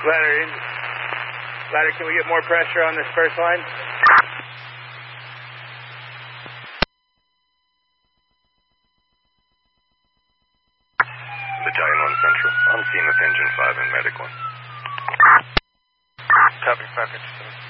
Ladder, can we get more pressure on this first line? Battalion 1 Central, on scene with Engine 5 and Medic 1. Copy, 557.